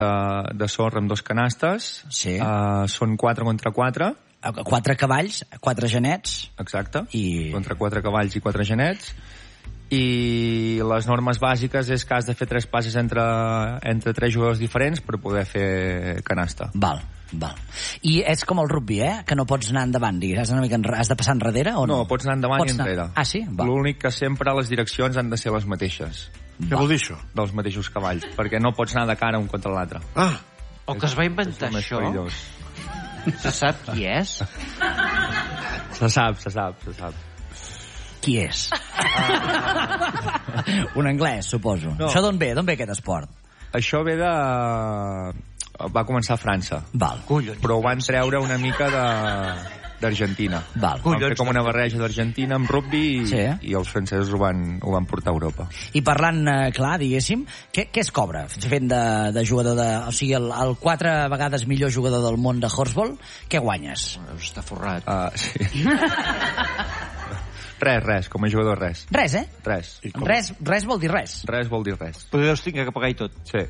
de sorra amb 2 canastes. Sí. Són 4 contra 4. 4 cavalls, 4 genets. Exacte. Contra 4 cavalls i 4 genets. I les normes bàsiques és que has de fer 3 passes entre 3 jugadors diferents per poder fer canasta. Val. I és com el rugby, que no pots anar endavant, digues, has de passar enrere o no? No, pots anar endavant i enrere. Ah, sí? L'únic que sempre les direccions han de ser les mateixes. Què vol dir això? Dels mateixos cavalls, perquè no pots anar de cara un contra l'altre. O que es va inventar això? Se sap qui és? Se sap. Qui és? Un anglès, suposo. No. Això d'on ve aquest esport? Això ve de... Va començar a França. Val. Però ho van treure una mica d'Argentina. Val. Van fer com una barreja d'Argentina amb rugby i els francesos ho van portar a Europa. I parlant clar, diguéssim, què es cobra fent de jugador o sigui, el 4 vegades millor jugador del món de horseball, què guanyes? Està forrat. Sí. Res, com a jugador res. Res, Res vol dir res. Res vol dir res. Però deus tinc que pagar i tot. Sí.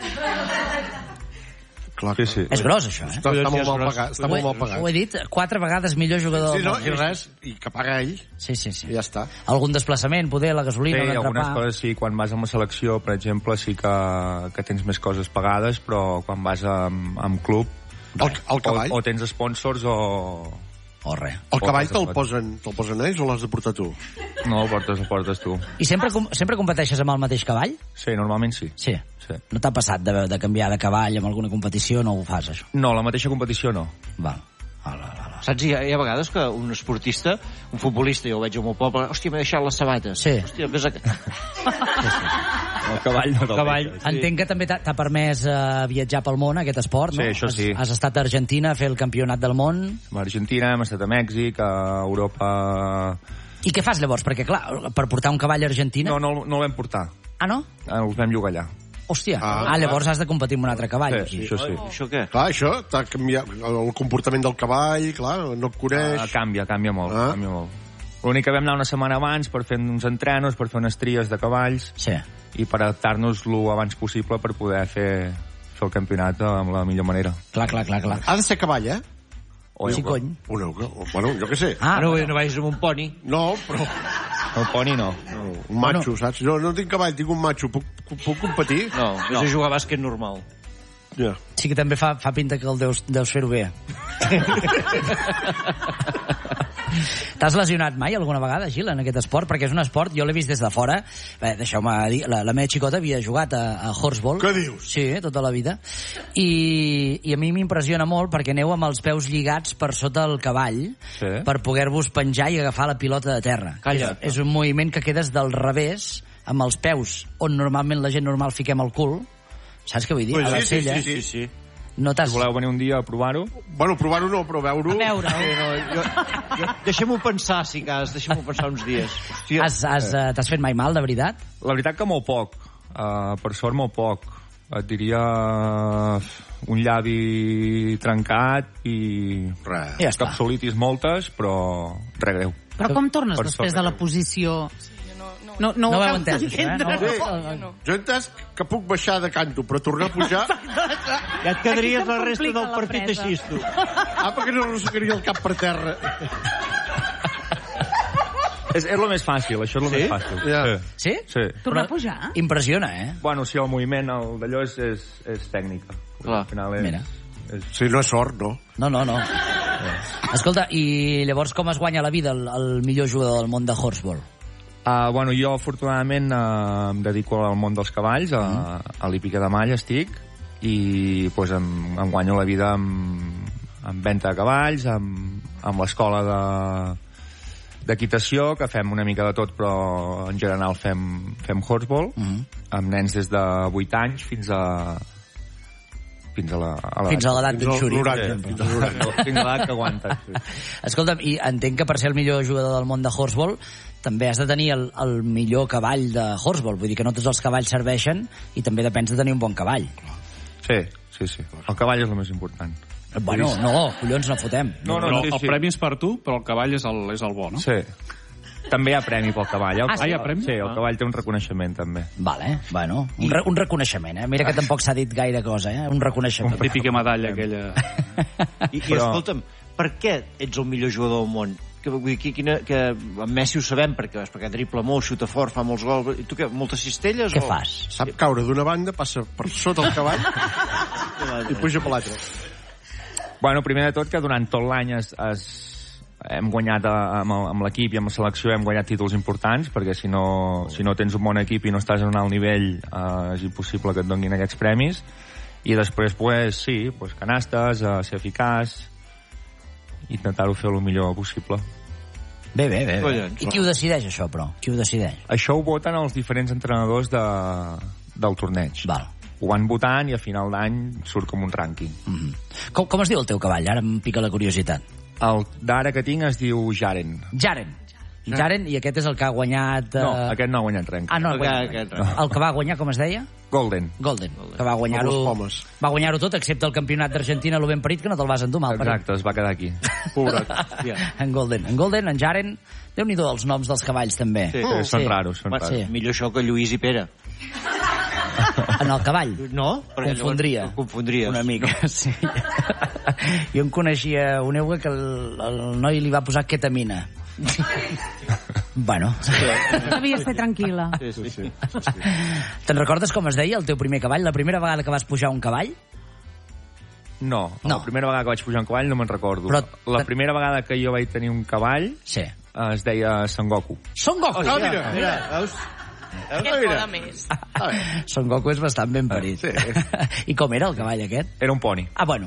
Clar que sí. És gros, això, Està molt mal pagat. Ho he dit, 4 vegades millor jugador del món. Sí, no, i res, i que paga ell. Sí. I ja està. Algun desplaçament, poder, la gasolina, l'entrepà... Sí, algunes coses sí, quan vas amb la selecció, per exemple, sí que tens més coses pagades, però quan vas amb club... El cavall? O tens sponsors o res. El cavall te'l posen ells o l'has de portar tu? No, el portes tu. I sempre competeixes amb el mateix cavall? Sí, normalment sí. Sí. No t'ha passat de canviar de cavall en alguna competició? No ho fas, això? No, la mateixa competició no. Val. Saps, hi ha vegades que un esportista, un futbolista, jo ho veig al meu poble, hòstia, m'he deixat les sabates. Sí. Hòstia, ves a... El cavall no te'l deixes. Entenc que també t'ha permès viatjar pel món, aquest esport, no? Sí, això sí. Has estat a Argentina a fer el campionat del món. A Argentina, hem estat a Mèxic, a Europa... I què fas llavors? Perquè, clar, per portar un cavall a Argentina... No el vam portar. Ah, no? Els vam llogar allà. Hòstia, llavors has de competir amb un altre cavall. Sí, això sí. Això què? Clar, això t'ha canviat el comportament del cavall, clar, no et coneix... Canvia molt, canvia molt. L'únic que vam anar una setmana abans per fer uns entrenos, per fer unes tries de cavalls i per adaptar-nos lo abans possible per poder fer el campionat amb la millor manera. Clar. Ha de ser cavall, Sí, cony. Bueno, jo què sé. No vagis amb un poni. No, però... El poni no. Un macho, saps? No tinc cavall, tinc un macho. Puc competir? No, és a jugar a bàsquet normal. Ja. Sí que també fa pinta que el deus fer-ho bé. T'has lesionat mai alguna vegada, Gil, en aquest esport? Perquè és un esport, jo l'he vist des de fora. Deixeu-me dir, la meva xicota havia jugat a horseball. Què dius? Sí, tota la vida. I a mi m'impressiona molt perquè aneu amb els peus lligats per sota el cavall per poder-vos penjar i agafar la pilota de terra. Calla. És un moviment que quedes del revés, amb els peus on normalment la gent normal fiquem el cul. Saps què vull dir? A la sella. Sí. No si voleu venir un dia a provar-ho? Bueno, provar-ho no, però veure-ho... A veure-ho. Deixem-ho pensar, si cas, deixem-ho pensar uns dies. T'has fet mai mal, de veritat? La veritat que molt poc. Per sort, molt poc. Et diria un llavi trencat i capsulitis moltes, però res greu. Però com tornes després de la posició? No ho heu entès, no. Jo he entès que puc baixar de canto, però tornar a pujar... Ja et quedaries la resta del partit així, tu. Perquè no arrossegaria el cap per terra. És el més fàcil, això és el més fàcil. Sí? Sí. Tornar a pujar? Impressiona, Bueno, sí, el moviment, d'allò és tècnica. Clar. Al final Mira. Sí, no és sort, no? No. Escolta, i llavors com es guanya la vida el millor jugador del món de horseball? Bueno, jo afortunadament em dedico al món dels cavalls, a l'hípica de Malla estic, i pues, em guanyo la vida amb venda de cavalls, amb l'escola d'equitació, que fem una mica de tot, però en general fem horseball, amb nens des de 8 anys fins a l'edat d'un xuri. Fins a l'edat que aguanta. Escolta'm, i entenc que per ser el millor jugador del món de horseball també has de tenir el millor cavall de horseball. Vull dir que no tots els cavalls serveixen i també depens de tenir un bon cavall. Sí. El cavall és el més important. Bueno, no, collons, no fotem. No, el premi és per tu, però el cavall és el bo, no? Sí. També hi ha premi pel cavall. Ah, sí? Hi ha premi? Sí, el cavall té un reconeixement, també. Vale, bueno, un reconeixement, Mira que tampoc s'ha dit gaire cosa, Un reconeixement. La típica medalla aquella. I escolta'm, per què ets el millor jugador del món? Vull dir, que en Messi ho sabem, perquè dribla molt, xuta fort, fa molts gols. I tu què, moltes cistelles? Què fas? Sap caure d'una banda, passa per sota el cavall i puja per l'altra. Bueno, primer de tot, que durant tot l'any hem guanyat amb l'equip i amb la selecció hem guanyat títols importants, perquè si no tens un bon equip i no estàs en un alt nivell és impossible que et donin aquests premis. I després, canastes, ser eficaç, intentar-ho fer el millor possible. Bé. I qui ho decideix, això, però? Qui ho decideix? Això ho voten els diferents entrenadors del torneig. Val. Ho van votant i a final d'any surt com un rànquing. Com es diu el teu cavall? Ara em pica la curiositat. El d'ara que tinc es diu Jaren. Jaren, i aquest és el que ha guanyat... No, aquest no ha guanyat res. Ah, no, el que va guanyar, com es deia? Golden. Que va guanyar-ho tot, excepte el campionat d'Argentina, lo ben parit, que no te'l vas endur mal. Exacte, es va quedar aquí. Pobret. En Golden, en Jaren... Déu-n'hi-do els noms dels cavalls, també. Sí, són raros. Sí. Millor això que Lluís i Pere. En el cavall? No, perquè confondria una mica, sí. Jo em coneixia una euga que el noi li va posar ketamina. Bueno. Devies fer tranquil·la. Sí. Te'n recordes com es deia el teu primer cavall? La primera vegada que vas pujar un cavall? No, la primera vegada que vaig pujar un cavall no me'n recordo. Però la primera vegada que jo vaig tenir un cavall es deia Son Goku. Son Goku! Mira, veus? Què moda més? Son Goku és bastant ben parit. Sí. I com era el cavall aquest? Era un poni. Ah, bueno.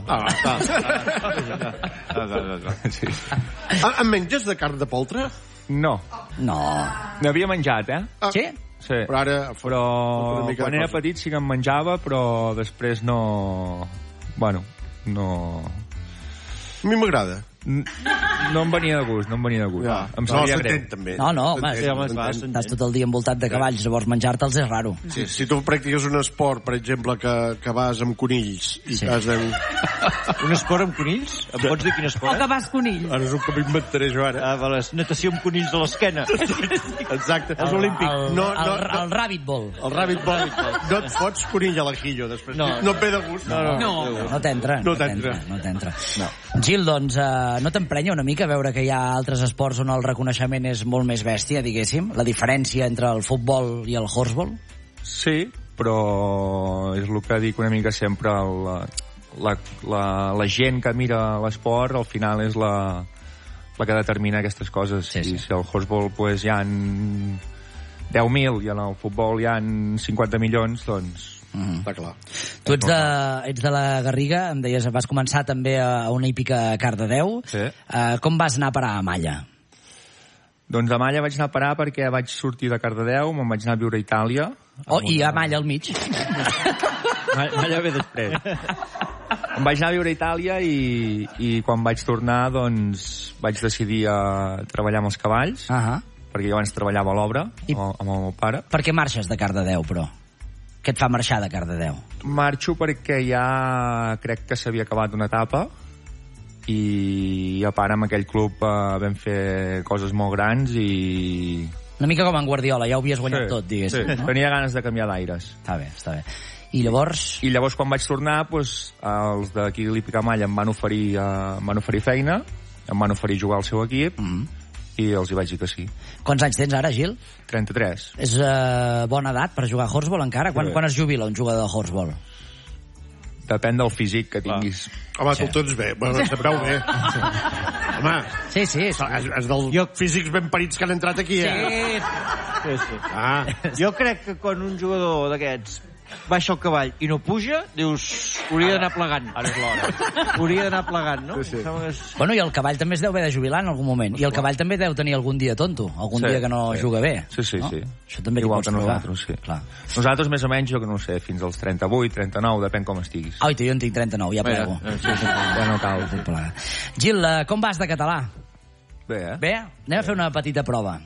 Sí. En menges de carn de poltre? No. N'havia menjat, Sí? Sí. Però quan era petit sí que en menjava, però després no... Bueno, no... A mi m'agrada. No em venia de gust. Ja. Em sabia greu. També. No, home, estàs tot el dia envoltat de cavalls, llavors menjar-te'ls és raro. Sí, si tu practiques un esport, per exemple, que vas amb conills i has de... Un esport amb conills? Em pots dir quin esport? O que vas conill. Ara és un que m'inventaré jo ara. Natació amb conills a l'esquena. Exacte. És olímpic. El rabbit ball. El rabbit ball. No et fots conill a l'ajillo després. No et ve de gust. No t'entra. Gil, doncs, no t'emprenya una mica veure que hi ha altres esports on el reconeixement és molt més bèstia, diguéssim? La diferència entre el futbol i el horseball? Sí, però és el que dic una mica sempre, la gent que mira l'esport al final és la que determina aquestes coses. Sí. I si al horseball hi ha 10.000 i en el futbol hi ha 50 milions, doncs... Està clar. Tu ets de la Garriga, em deies, vas començar també a una hípica a Cardedeu. Sí. Com vas anar a parar a Malla? Doncs a Malla vaig anar a parar perquè vaig sortir de Cardedeu, me'n vaig anar a viure a Itàlia. I a Malla al mig. Malla ve després. Em vaig anar a viure a Itàlia i quan vaig tornar doncs vaig decidir a treballar amb els cavalls, perquè jo abans treballava a l'obra amb el meu pare. Per què marxes de Cardedeu, però? Què et fa marxar de Cardedeu? Marxo perquè ja crec que s'havia acabat una etapa i a part amb aquell club vam fer coses molt grans i... Una mica com en Guardiola, ja ho havies guanyat tot, diguéssim. Sí, no? Tenia ganes de canviar d'aires. Està bé. I llavors quan vaig tornar, els d'aquí de l'Hípica Malla em van oferir feina, em van oferir jugar al seu equip, i els hi vaig dir que sí. Quants anys tens ara, Gil? 33. És bona edat per jugar a horseball encara? Quan es jubila un jugador de horseball? Depèn del físic que tinguis. Home, tu el tens bé. Bueno, sabreu bé. Home. Sí. És dels físics ben parits que han entrat aquí, Sí. Jo crec que quan un jugador d'aquests baixa el cavall i no puja, dius, hauria d'anar plegant. Ara és l'hora. Hauria d'anar plegant, no? Sí. Bueno, i el cavall també es deu haver de jubilar en algun moment. I el cavall també deu tenir algun dia tonto, dia que no juga bé. Sí. No? Això també igual que nosaltres, sí. Clar. Nosaltres, més o menys, jo que no sé, fins als 38, 39, depèn com estiguis. Jo en tinc 39, ja plego. Ja no cal. Gil, com vas de català? Bé, Bé? Anem a fer una petita prova.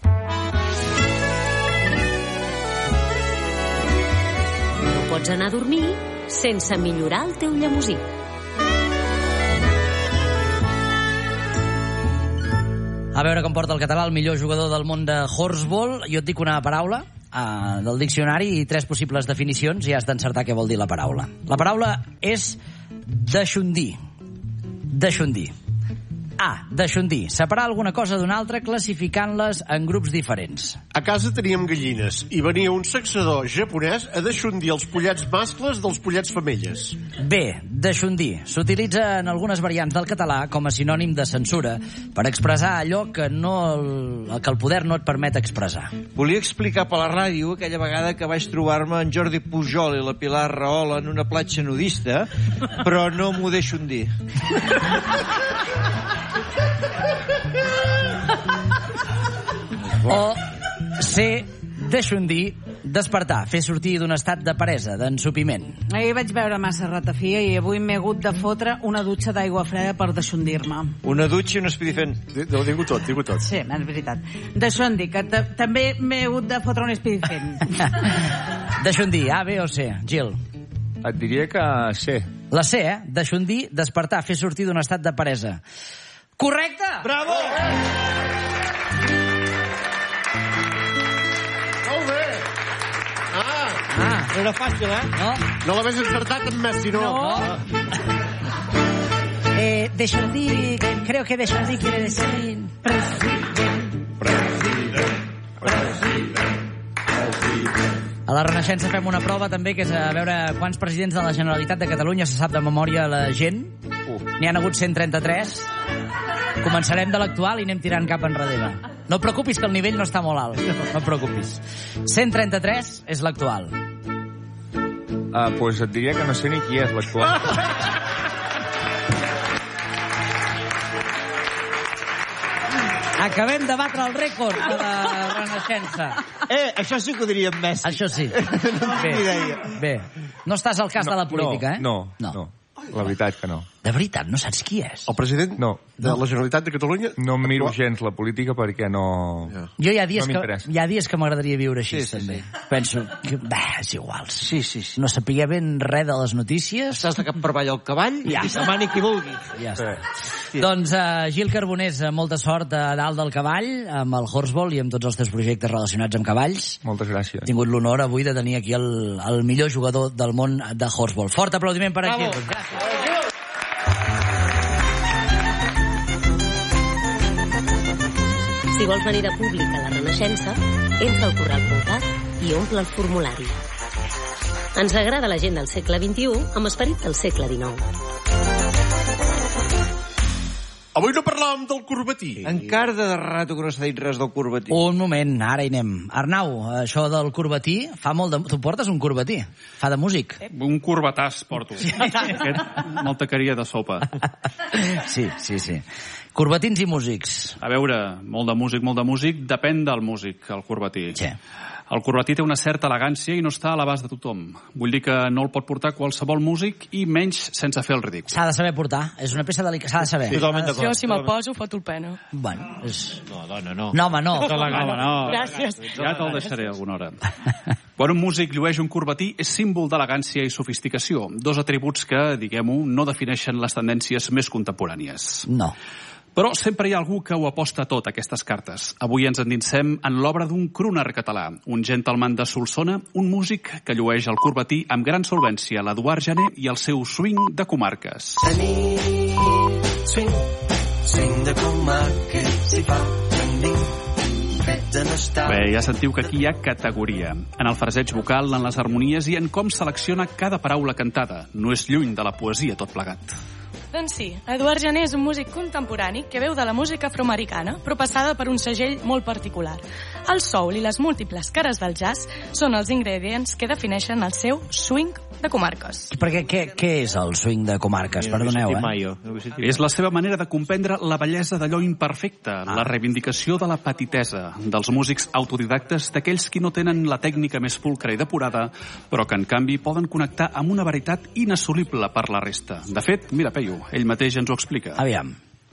Pots anar a dormir sense millorar el teu llemosí. A veure com porta el català el millor jugador del món de horseball. Jo et dic una paraula del diccionari i 3 possibles definicions i has d'encertar què vol dir la paraula. La paraula és deixondir. Deixondir. A. Deixondir. Separar alguna cosa d'una altra classificant-les en grups diferents. A casa teníem gallines i venia un saxador japonès a deixondir els pollets mascles dels pollets femelles. B. Deixondir. S'utilitza en algunes variants del català com a sinònim de censura per expressar allò que el poder no et permet expressar. Volia explicar per la ràdio aquella vegada que vaig trobar-me en Jordi Pujol i la Pilar Rahola en una platja nudista, però no m'ho deixondir. O C. Deixondir, despertar, fer sortir d'un estat de peresa, d'ensopiment. Ahir vaig veure massa ratafia i avui m'he hagut de fotre una dutxa d'aigua freda per deixondir-me. Una dutxa i un espidifent. Digo tot. Sí, és veritat. Deixondir, que també m'he hagut de fotre un espidifent. Deixondir, A, B o C? Gil. Et diria que C. La C, deixondir, despertar, fer sortir d'un estat de peresa. Correcte! Bravo! Molt bé! No era fàcil, No l'hagués encertat amb Messi, no? Deixondir, creo que deixondir quiere decir... A la Renaixença fem una prova també, que és a veure quants presidents de la Generalitat de Catalunya se sap de memòria la gent. N'hi han hagut 133. Començarem de l'actual i anem tirant cap enrere. No et preocupis, que el nivell no està molt alt. No et preocupis. 133 és l'actual. Pues et diria que no sé ni qui és l'actual. Acabem de batre el rècord de la Renaixença. Això sí que ho diria en Messi. Això sí. Bé. No estàs al cas de la política, eh? No. La veritat que no. De veritat, no saps qui és? El president de la Generalitat de Catalunya? No em miro gens la política perquè no... Jo hi ha dies que m'agradaria viure així, també. Penso que, és igual. Sí. No sapiguer ben res de les notícies. Estàs de cap per avall al cavall i se mani qui vulgui. Ja està. Doncs, Gil Carbonés, molta sort a dalt del cavall, amb el horseball i amb tots els teus projectes relacionats amb cavalls. Moltes gràcies. He tingut l'honor avui de tenir aquí el millor jugador del món de horseball. Fort aplaudiment per aquí. Gràcies. Si vols venir de públic a la Renaixença, entra al corral.cat i omple el formulari. Ens agrada la gent del segle XXI amb esperit del segle XIX. Avui no parlàvem del corbatí. Encara de rato que no s'ha dit res del corbatí. Un moment, ara hi anem. Arnau, això del corbatí fa molt de... Tu portes un corbatí? Fa de músic? Un corbatàs porto. Aquest molta caria de sopa. Sí. Corbatins i músics. A veure, molt de músic, depèn del músic, el corbatí. Sí. El corbatí té una certa elegància i no està a l'abast de tothom. Vull dir que no el pot portar qualsevol músic i menys sense fer el ridícul. S'ha de saber portar. És una peça delicada. S'ha de saber. Totalment d'acord. Jo, si me'l poso, foto el pena. Bueno, és... No, dona, no. No, home, no. No. Gràcies. Ja te'l deixaré alguna hora. Quan un músic llueix un corbatí és símbol d'elegància i sofisticació. 2 atributs que, diguem-ho, no defineixen les tendències més contemporànies. No. Però sempre hi ha algú que ho aposta tot, aquestes cartes. Avui ens endinsem en l'obra d'un crooner català, un gentleman de Solsona, un músic que llueix el corbatí amb gran solvència, l'Eduard Jané i el seu swing de comarques. Swing de comarques, si fa Bé, ja sentiu que aquí hi ha categoria. En el fraseig vocal, en les harmonies i en com selecciona cada paraula cantada. No és lluny de la poesia tot plegat. Doncs sí, Eduard Jané és un músic contemporani que veu de la música afroamericana, però passada per un segell molt particular. El soul i les múltiples cares del jazz són els ingredients que defineixen el seu swing de comarques. Perquè què és el swing de comarques? Perdoneu, És la seva manera de comprendre la bellesa d'allò imperfecte, la reivindicació de la petitesa, dels músics autodidactes, d'aquells qui no tenen la tècnica més pulcra i depurada, però que, en canvi, poden connectar amb una veritat inassolible per la resta. De fet, mira, Peyu, ell mateix ens ho explica. Aviam.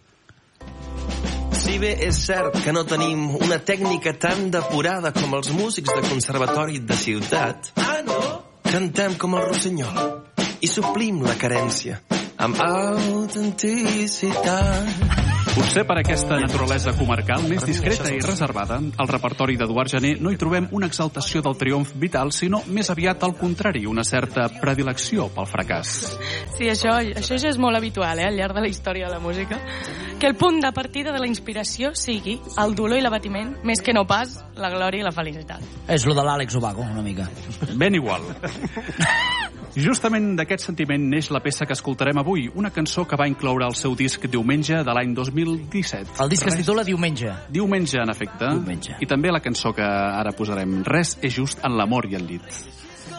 Si bé és cert que no tenim una tècnica tan depurada com els músics de conservatori de ciutat, cantem com el rossinyol i suplim la carència amb autenticitat. Potser per aquesta naturalesa comarcal més discreta i reservada, al repertori d'Eduard Jané no hi trobem una exaltació del triomf vital, sinó més aviat al contrari, una certa predilecció pel fracàs. Sí, això ja és molt habitual, al llarg de la història de la música. Que el punt de partida de la inspiració sigui el dolor i l'abatiment, més que no pas la glòria i la felicitat. És lo de l'Àlex Ubago, una mica. Ben igual. Justament d'aquest sentiment neix la peça que escoltarem avui, una cançó que va incloure el seu disc Diumenge de l'any 2017. El disc es titula Diumenge. Diumenge, en efecte. Diumenge. I també la cançó que ara posarem, Res és just en l'amor i el llit.